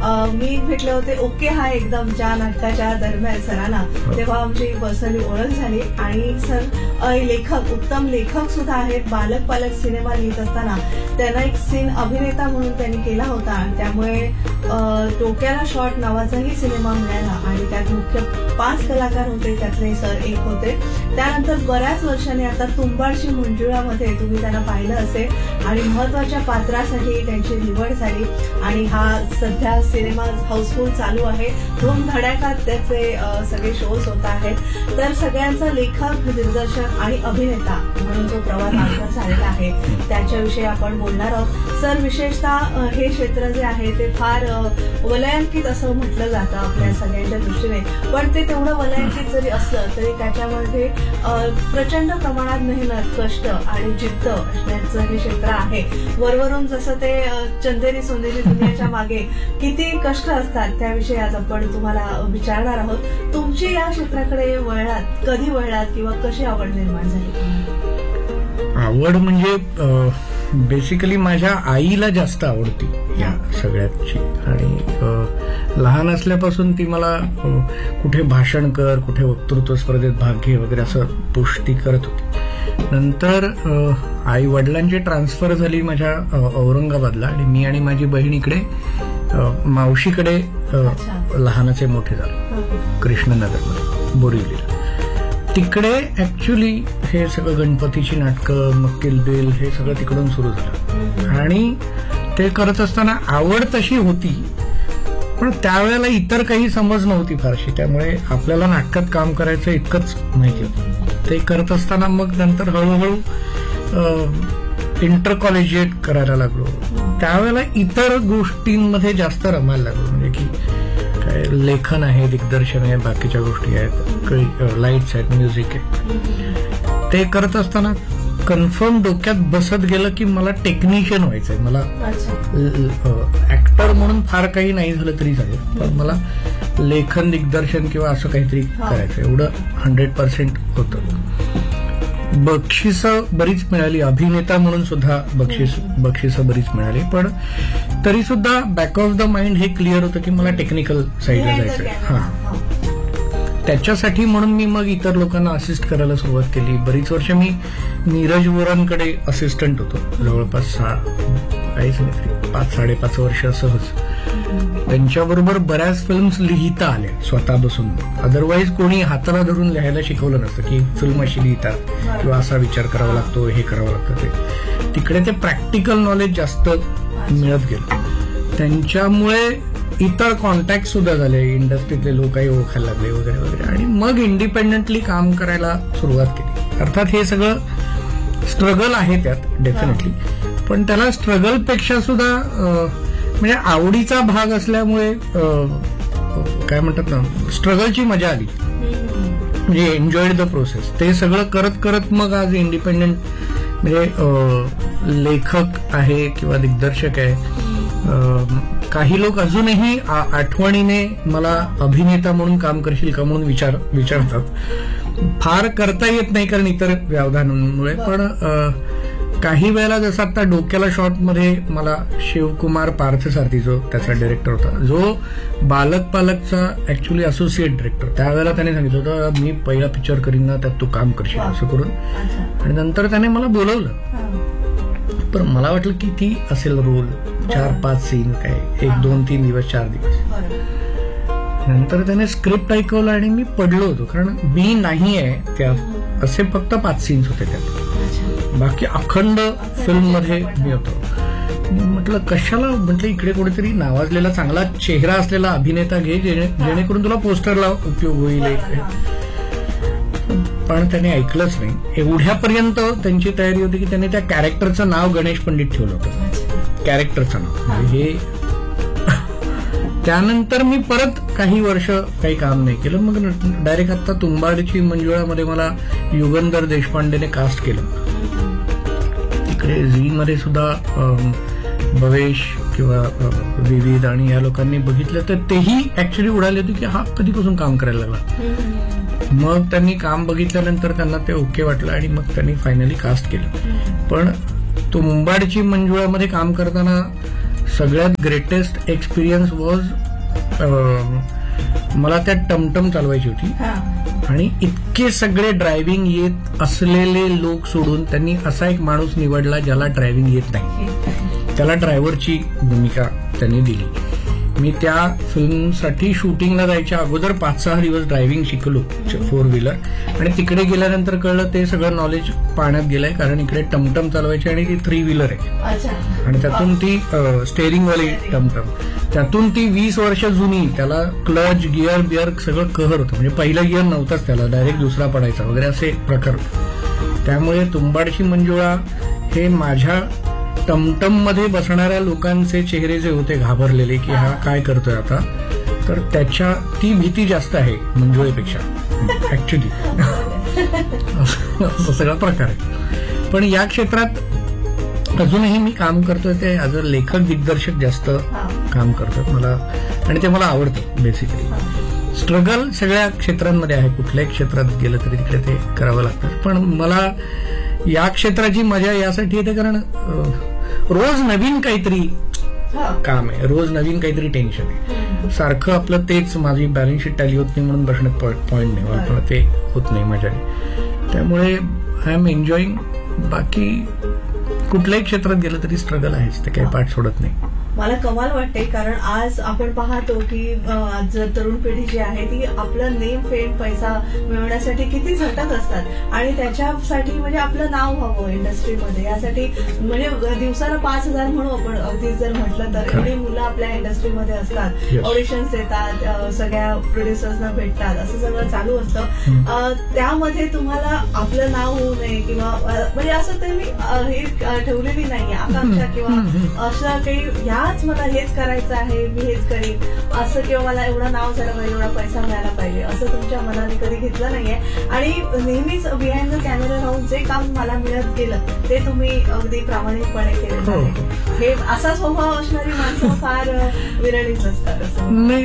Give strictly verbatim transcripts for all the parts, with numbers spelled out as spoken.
मी भेटले होते ओके हा एकदम ज्या नाटकाच्या दरम्यान सरांना, तेव्हा आमची पर्सनली ओळख झाली. आणि सर लेखक, उत्तम लेखक सुद्धा आहेत. बालक पालक सिनेमा लिहित असताना त्यांना एक सीन अभिनेता म्हणून त्यांनी केला होता आणि त्यामुळे डोक्याला शॉट नावाचाही सिनेमा मिळाला आणि त्यात मुख्य पाच कलाकार होते, त्यातले सर एक होते. त्यानंतर बऱ्याच वर्षांनी आता तुंबाडची मंजुळामध्ये तुम्ही त्यांना पाहिलं असेल आणि महत्वाच्या पात्रासाठी त्यांची निवड झाली आणि हा सध्या सिनेमा हाऊसफुल चालू आहे. धूम धडाक्यात त्याचे सगळे शोज होत आहेत. तर सगळ्यांचा लेखक, दिग्दर्शक आणि अभिनेता म्हणून जो प्रवास आमचा झालेला आहे त्याच्याविषयी आपण बोलणार आहोत. सर, विशेषतः हे क्षेत्र जे आहे ते फार वलयांकित असं म्हटलं जातं आपल्या सगळ्यांच्या दृष्टीने, पण ते तेवढं वलयांकित जरी असलं तरी त्याच्यामध्ये प्रचंड प्रमाणात मेहनत, कष्ट आणि जिद्द असण्याचं हे क्षेत्र आहे. वरवरून जसं ते चंदेरी सोनेरी दुनियाच्या मागे किती कष्ट असतात त्याविषयी आज आपण तुम्हाला विचारणार आहोत. तुमची या क्षेत्राकडे वळलात, कधी वळलात किंवा कशी आवड निर्माण झाली? आवड म्हणजे बेसिकली माझ्या आईला जास्त आवडती या सगळ्याची आणि लहान असल्यापासून ती मला कुठे भाषण कर, कुठे वक्तृत्व स्पर्धेत भाग घे वगैरे असं पुष्टी करत होती. नंतर आई वडिलांची ट्रान्सफर झाली माझ्या औरंगाबादला आणि मी आणि माझी बहीण इकडे मावशीकडे लहानाचे मोठे झालो कृष्णनगरमध्ये बोरिवलीला. तिकडे ऍक्च्युली हे सगळं गणपतीची नाटकं, मग किलबिल हे सगळं तिकडून सुरू झालं आणि ते करत असताना आवड तशी होती, पण त्यावेळेला इतर काही समज नव्हती फारशी, त्यामुळे आपल्याला नाटकात काम करायचं इतकंच माहिती होतं. ते करत असताना मग नंतर हळूहळू इंटर कॉलेजिएट करायला लागलो. त्यावेळेला इतर गोष्टींमध्ये जास्त रमायला लागलो, म्हणजे की काय लेखन आहे, दिग्दर्शन आहे, बाकीच्या गोष्टी आहेत, काही लाईट्स आहेत, म्युझिक आहे. ते करत असताना कन्फर्म डोक्यात बसत गेलं की मला टेक्निशियन व्हायचंय. मला ऍक्टर म्हणून फार काही नाही झालं तरी चालेल, पण मला लेखन, दिग्दर्शन किंवा असं काहीतरी करायचं, एवढं हंड्रेड पर्सेंट होतं. बक्षिसं बरीच मिळाली, अभिनेता म्हणून सुद्धा बक्षीस बक्षिसं बरीच मिळाली, पण तरी सुद्धा बॅक ऑफ द माइंड हे क्लिअर होतं की मला टेक्निकल साईडला जायचंय. हा, त्याच्यासाठी म्हणून मी मग इतर लोकांना असिस्ट करायला सुरुवात केली. बरीच वर्ष मी नीरज वोरांकडे असिस्टंट होतो, जवळपास सहा काहीच नाही पाच साडेपाच वर्ष सहज. त्यांच्याबरोबर बऱ्याच फिल्म्स लिहिता आल्या स्वतः बसून. अदरवाईज कोणी हाताला धरून लिहायला शिकवलं नसतं की फिल्म अशी लिहितात किंवा असा विचार करावा लागतो, हे करावं लागतं. ते तिकडे ते प्रॅक्टिकल नॉलेज जास्त मिळत गेलं. त्यांच्यामुळे इतर कॉन्टॅक्ट सुद्धा झाले, इंडस्ट्रीतले लोकही ओळखायला लागले वगैरे वगैरे, आणि मग इंडिपेंडेंटली काम करायला सुरुवात केली. अर्थात हे सगळं स्ट्रगल आहे त्यात डेफिनेटली, पण त्याला स्ट्रगलपेक्षा सुद्धा म्हणजे आवडीचा भाग असल्यामुळे काय म्हणतात ना, स्ट्रगलची मजा आली, म्हणजे एन्जॉयड द प्रोसेस. ते सगळं करत करत मग आज इंडिपेंडेंट म्हणजे लेखक आहे किंवा दिग्दर्शक आहे. काही लोक अजूनही आठवणीने मला अभिनेता म्हणून काम करशील का म्हणून विचार विचारतात. फार करता येत नाही कारण इतर व्यवधानांमुळे, पण काही वेळेला जसं आता डोक्याला शॉटमध्ये मला शिवकुमार पार्थसारथी जो त्याचा डिरेक्टर होता, जो बालक पालकचा ऍक्च्युली असोसिएट डिरेक्टर, त्यावेळेला त्याने सांगितलं होतं मी पहिला पिक्चर करीन ना त्यात तू काम करशील असं करून, आणि नंतर त्याने मला बोलवलं. पण मला वाटलं की ती असेल रोल, चार पाच सीन, काय एक दोन तीन दिवस चार दिवस. नंतर त्याने स्क्रिप्ट ऐकवलं आणि मी पडलो होतो, कारण मी नाही आहे त्यात, असे फक्त पाच सीन्स होते त्यात, बाकी अखंड फिल्म मध्ये मी होतो. म्हटलं कशाला, म्हटलं इकडे कुठेतरी नावाजलेला चांगला चेहरा असलेला अभिनेता घे जेणेकरून तुला पोस्टरला उपयोग होईल. पण त्याने ऐकलंच नाही. एवढ्यापर्यंत त्यांची तयारी होती की त्याने त्या कॅरेक्टरचं नाव गणेश पंडित ठेवलं होतं, कॅरेक्टरचं नाव. हे त्यानंतर मी परत काही वर्ष काही काम नाही केलं. मग डायरेक्ट आता तुंबाडची मंजुळामध्ये मला युगंधर देशपांडेने कास्ट केलं. तिकडे झी मध्ये सुद्धा भवेश किंवा विविध आणि या लोकांनी बघितलं तर तेही ऍक्च्युली उडाले होते की हा कधीपासून काम करायला लागला. मग त्यांनी काम बघितल्यानंतर त्यांना ते ओके वाटलं आणि मग त्यांनी फायनली कास्ट केलं. पण तुंबाडची मंजुळामध्ये काम करताना सगळ्यात ग्रेटेस्ट एक्सपिरियन्स वॉज मला त्या टमटम चालवायची होती आणि इतके सगळे ड्रायव्हिंग येत असलेले लोक सोडून त्यांनी असा एक माणूस निवडला ज्याला ड्रायव्हिंग येत नाही, त्याला ड्रायव्हरची भूमिका त्यांनी दिली. मी त्या फिल्मसाठी शूटिंगला जायच्या अगोदर पाच सहा दिवस ड्रायव्हिंग शिकलो फोर व्हीलर, आणि तिकडे गेल्यानंतर कळलं ते सगळं नॉलेज पाण्यात गेलंय, कारण इकडे टमटम चालवायची आणि ती थ्री व्हीलर आहे आणि त्यातून ती स्टेअरिंग वाली टमटम, त्यातून ती वीस वर्ष जुनी, त्याला क्लच गिअर बिअर सगळं कहर होतं, म्हणजे पहिला गिअर नव्हताच त्याला, डायरेक्ट दुसरा पडायचा वगैरे असे प्रकार होते. त्यामुळे तुंबाडशी मंजुळा हे माझ्या टमटम मध्ये बसणाऱ्या लोकांचे चेहरे जे होते घाबरलेले की हा काय करतोय आता, तर त्याच्या ती भीती जास्त आहे मंजुळेपेक्षा ऍक्च्युली. असं सगळा प्रकार आहे. पण या क्षेत्रात अजूनही मी काम करतोय ते ऍज अ लेखक दिग्दर्शक जास्त काम करतोय मला, आणि ते मला आवडतं बेसिकली. स्ट्रगल सगळ्या क्षेत्रांमध्ये आहे, कुठल्याही क्षेत्रात गेलं तरी तिकडे ते करावं लागतं. पण मला या क्षेत्राची मजा यासाठी येते कारण रोज नवीन काहीतरी काम आहे, रोज नवीन काहीतरी टेन्शन आहे. सारखं आपलं तेच, माझी बॅलन्स शीट टॅली होत नाही म्हणून बसण्यात पॉईंट नाही, मला ते होत नाही मजाने. त्यामुळे आय एम एन्जॉईंग. बाकी कुठल्याही क्षेत्रात गेलं तरी स्ट्रगल आहेच, ते काही पाठ सोडत नाही. मला कमाल वाटते, कारण आज आपण पाहतो की जर तरुण पिढी जी आहे ती आपलं नेम फेम पैसा मिळवण्यासाठी किती झटत असतात, आणि त्याच्यासाठी म्हणजे आपलं नाव व्हावं इंडस्ट्रीमध्ये, यासाठी म्हणजे दिवसाला पाच हजार म्हणू आपण अगदीच जर म्हटलं तर, एवढी मुलं आपल्या इंडस्ट्रीमध्ये असतात, ऑडिशन्स देतात, सगळ्या प्रोड्युसर्सना भेटतात, असं सगळं चालू असतं. त्यामध्ये तुम्हाला आपलं नाव होऊ नये किंवा म्हणजे असं ते मी हे ठेवलेली नाहीये आकांक्षा किंवा असं काही याच मला हेच करायचं आहे, मी हेच करीन असं, किंवा मला एवढं नाव झालं पाहिजे, एवढा पैसा मिळाला पाहिजे, असं तुमच्या मनाने कधी घेतलं नाहीये. आणि नेहमीच बिहाइंड द कॅमेरा राहून जे काम मला मिळत गेलं ते तुम्ही अगदी प्रामाणिकपणे केलं आहे. हे असा स्वभाव असणारी माणसं फार विरळीच असतात. असं नाही,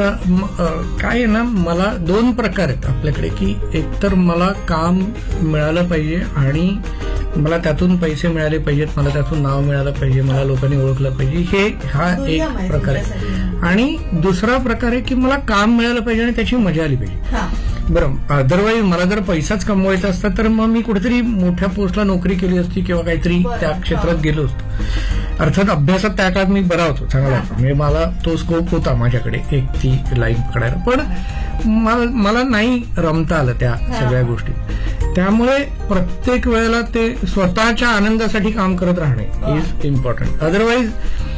काय आहे ना, मला दोन प्रकार आहेत आपल्याकडे, की एकतर मला काम मिळालं पाहिजे आणि मला त्यातून पैसे मिळाले पाहिजेत, मला त्यातून नाव मिळालं पाहिजे, मला लोकांनी ओळखलं पाहिजे, हे हा एक प्रकार आहे. आणि दुसरा प्रकार आहे की मला काम मिळालं पाहिजे आणि त्याची मजा आली पाहिजे. बरं, अदरवाईज मला जर पैसाच कमवायचा असता तर मग मी कुठेतरी मोठ्या पोस्टला नोकरी केली असती किंवा काहीतरी त्या क्षेत्रात गेलो असतो. अर्थात अभ्यासात त्या काळात मी बरा होतो, चांगला होतो, म्हणजे मला तो स्कोप होता माझ्याकडे एक ती लाईन काढायला, पण मला नाही रमता आलं त्या सगळ्या गोष्टी. त्यामुळे प्रत्येक वेळेला ते स्वतःच्या आनंदासाठी काम करत राहणे इज इम्पॉर्टंट. अदरवाईज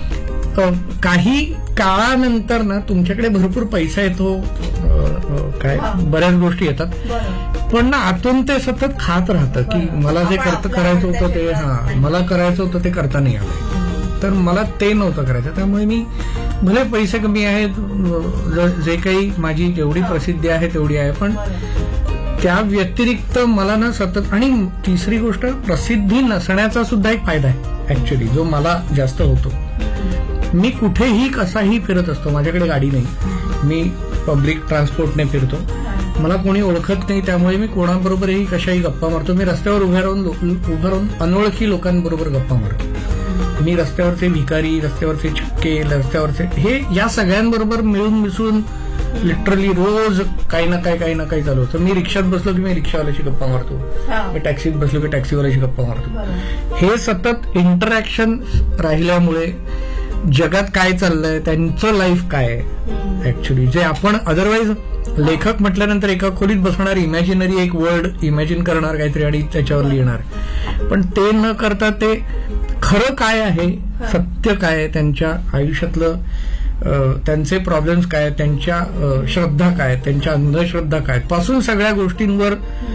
काही काळानंतर ना तुमच्याकडे भरपूर पैसा येतो, काय बऱ्याच गोष्टी येतात, पण ना आतून ते सतत खात राहतं की मला जे करत करायचं होतं ते हा मला करायचं होतं ते करता नाही आलं, तर मला ते नव्हतं करायचं. त्यामुळे मी भले पैसे कमी आहेत, जे काही माझी जेवढी प्रसिद्धी आहे तेवढी आहे, पण त्या व्यतिरिक्त मला ना सतत. आणि तिसरी गोष्ट, प्रसिद्धी नसण्याचा सुद्धा एक फायदा आहे ऍक्च्युली, जो मला जास्त होतो. मी कुठेही कसाही फिरत असतो, माझ्याकडे गाडी नाही, मी पब्लिक ट्रान्सपोर्टने फिरतो, मला कोणी ओळखत नाही, त्यामुळे मी कोणाबरोबरही कशाही गप्पा मारतो. मी रस्त्यावर उभ्या राहून उभं राहून अनोळखी लोकांबरोबर गप्पा मारतो. मी रस्त्यावरचे भिकारी, रस्त्यावरचे छक्के, रस्त्यावरचे हे या सगळ्यांबरोबर मिळून मिसळून लिटरली रोज काही ना काही काही ना काही चालू होतं. मी रिक्षात बसलो की मी रिक्षावाल्याशी गप्पा मारतो, मी टॅक्सीत बसलो की टॅक्सीवाल्याशी गप्पा मारतो. हे सतत इंटरॅक्शन राहिल्यामुळे जगात काय चाललंय, त्यांचं लाईफ काय आहे ऍक्च्युली, जे आपण अदरवाईज लेखक म्हटल्यानंतर एका खोलीत बसणार, इमॅजिनरी एक वर्ल्ड इमॅजिन करणार काहीतरी आणि त्याच्यावर लिहिणार, पण ते न करता ते खरं काय आहे, सत्य काय आहे, त्यांच्या आयुष्यातलं त्यांचे प्रॉब्लेम्स काय, त्यांच्या श्रद्धा काय, त्यांच्या अंधश्रद्धा काय, पासून सगळ्या गोष्टींवर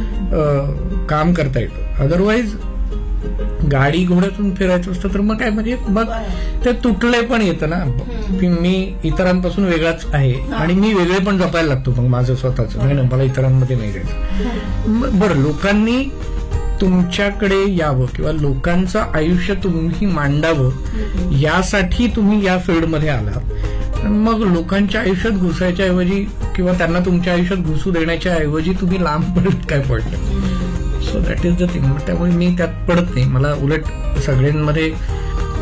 काम करता येतं. अदरवाईज गाडी घोड्यातून फिरायचं असतं तर मग काय, म्हणजे मग ते तुटले पण येतं ना, मी इतरांपासून वेगळाच आहे आणि मी वेगळे पण जपायला लागतो मग माझं स्वतःच, नाही ना, मला इतरांमध्ये नाही जायचं. बरं, लोकांनी तुमच्याकडे यावं किंवा लोकांचं आयुष्य तुम्ही मांडावं यासाठी तुम्ही या फील्डमध्ये आलात, मग लोकांच्या आयुष्यात घुसायच्या ऐवजी किंवा त्यांना तुमच्या आयुष्यात घुसू देण्याच्या ऐवजी तुम्ही लांब पडत काय पडलं. So that is the thing. त्यामुळे मी त्यात पडत नाही. मला उलट सगळ्यांमध्ये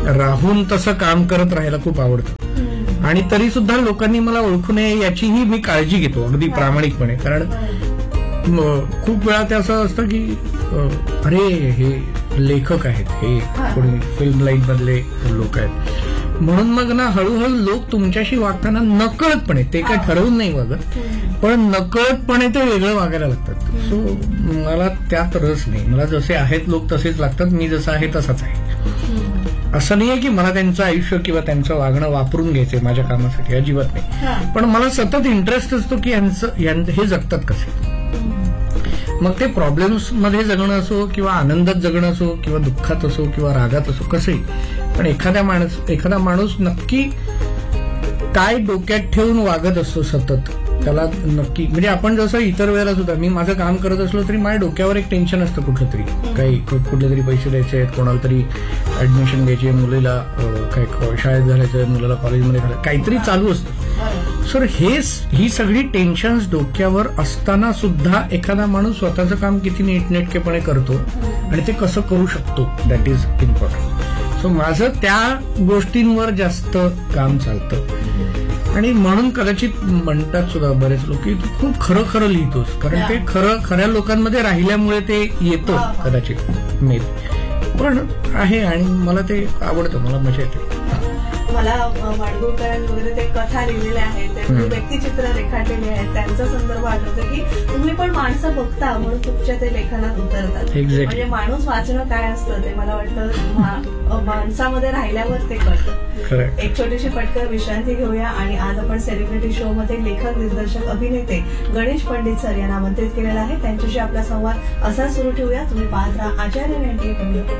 राहून तसं काम करत राहायला खूप आवडतं. आणि तरी सुद्धा लोकांनी मला ओळखू नये याचीही मी काळजी घेतो अगदी प्रामाणिकपणे. कारण खूप वेळा ते असं असतं की अरे हे लेखक आहेत, हे कोणी फिल्म लाईन मधले लोक आहेत, म्हणून मग ना हळूहळू लोक तुमच्याशी वागताना नकळतपणे, ते काय ठरवून नाही वागत, पण नकळतपणे ते वेगळं वागायला लागतात. सो मला त्यात रस नाही. मला जसे आहेत लोक तसेच लागतात, मी जसं आहे तसाच आहे. असं नाहीये की मला त्यांचं आयुष्य किंवा त्यांचं वागणं वापरून घ्यायचंय माझ्या कामासाठी, अजिबात नाही. पण मला सतत इंटरेस्ट असतो की यांचं हे जगतात कसे. मग ते प्रॉब्लेम्स मध्ये जगणं असो किंवा आनंदात जगणं असो किंवा दुःखात असो किंवा रागात असो, कसंही. पण एखाद्या माणूस एखादा माणूस नक्की काय डोक्यात ठेवून वागत असतो सतत, त्याला नक्की, म्हणजे आपण जसं इतर वेळेला सुद्धा, मी माझं काम करत असलो तरी माझ्या डोक्यावर एक टेन्शन असतं कुठलं तरी, काही कुठले तरी पैसे द्यायचे आहेत, कोणाला तरी ऍडमिशन घ्यायची आहे, मुलीला काय शाळेत घालायचं, मुलाला कॉलेजमध्ये घालायचं, काहीतरी चालू असतं. सर हे ही सगळी टेन्शन्स डोक्यावर असताना सुद्धा एखादा माणूस स्वतःचं काम किती नीटनेटकेपणे करतो आणि ते कसं करू शकतो, दॅट इज इम्पॉर्टंट. सो माझं त्या गोष्टींवर जास्त काम चालतं. आणि म्हणून कदाचित म्हणतात सुद्धा बरेच लोक की तू खूप खरं खरं लिहितोस, कारण ते खरं खऱ्या लोकांमध्ये राहिल्यामुळे ते येतं कदाचित मे. पण आहे आणि मला ते आवडतं, मला मजा येते. मला माडगुळकरांनी वगैरे ते कथा लिहिलेल्या आहेत, त्यांनी व्यक्तिचित्र रेखाटलेली आहेत, त्यांचा संदर्भ आठवतो की तुम्ही पण माणसं बघता म्हणून तुमच्या ते लेखनात उतरतात. म्हणजे माणूस वाचणं काय असतं ते मला वाटतं माणसामध्ये राहिल्यावर ते कळतं. एक छोटीशी पटकन विश्रांती घेऊया आणि आज आपण सेलिब्रिटी शो मध्ये लेखक, दिग्दर्शक, अभिनेते गणेश पंडित सर यांना आमंत्रित केलेलं आहे. त्यांच्याशी आपला संवाद असा सुरू ठेवूया. तुम्ही पाहत राहा आचार्य नाईन्टी एट.